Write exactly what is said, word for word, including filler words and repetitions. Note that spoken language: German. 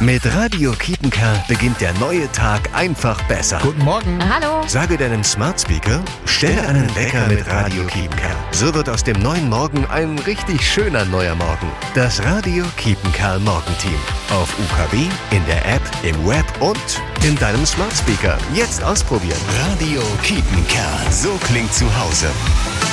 Mit Radio Kiepenkerl beginnt der neue Tag einfach besser. Guten Morgen. Hallo. Sage deinem Smart Speaker, stelle einen Wecker mit Radio Kiepenkerl. So wird aus dem neuen Morgen ein richtig schöner neuer Morgen. Das Radio Kiepenkerl Morgenteam. Auf U K W, in der App, im Web und in deinem Smart Speaker. Jetzt ausprobieren. Radio Kiepenkerl. So klingt zu Hause.